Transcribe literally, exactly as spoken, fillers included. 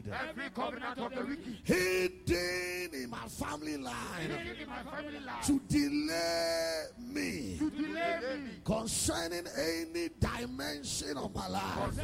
Every covenant of the wicked. Hidden in my family line. Hidden in my family line. To delay me. To delay me. Concerning any dimension of my life.